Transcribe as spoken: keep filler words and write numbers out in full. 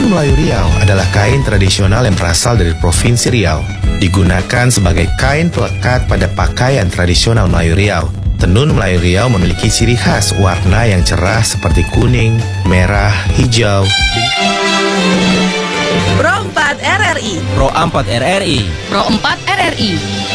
Tenun Melayu Riau adalah kain tradisional yang berasal dari Provinsi Riau. Digunakan sebagai kain pelekat pada pakaian tradisional Melayu Riau. Tenun Melayu Riau memiliki ciri khas warna yang cerah seperti kuning, merah, hijau. Pro empat R R I Pro empat R R I Pro empat R R I